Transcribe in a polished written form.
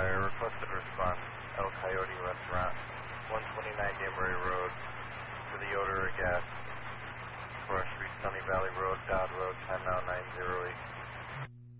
fire. Requested response, El Coyote Restaurant, 129 Gameray Road, to the odor of gas. Forest Street, Sunny Valley Road, Dodd Road, 10 now 908.